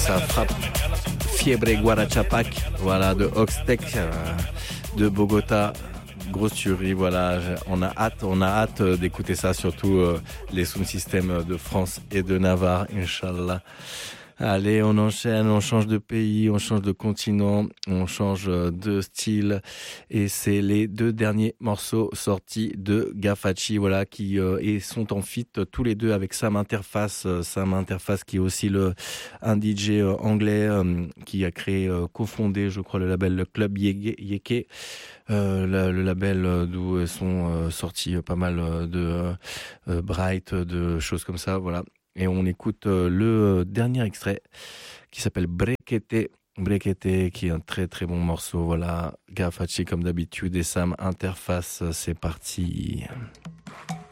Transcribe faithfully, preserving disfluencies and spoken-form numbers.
ça frappe. Fiebre Guarachapac, voilà, de Oxtec, euh, de Bogota. Grosse tuerie, voilà. On a hâte, on a hâte d'écouter ça, surtout euh, les sound systems de France et de Navarre, Inch'Allah. Allez, on enchaîne, on change de pays, on change de continent, on change de style. Et c'est les deux derniers morceaux sortis de Gafachi, voilà, qui euh, et sont en feat tous les deux avec Sam Interface. Sam Interface qui est aussi le, un D J euh, anglais euh, qui a créé, euh, cofondé, je crois, le label le Club Yeke. Yeke. Euh, le, le label euh, d'où sont euh, sortis pas mal euh, de euh, Bright, de choses comme ça, voilà. Et on écoute euh, le euh, dernier extrait qui s'appelle Brequete. Brequete, qui est un très très bon morceau, voilà. Gafachi comme d'habitude et Sam Interface, c'est parti.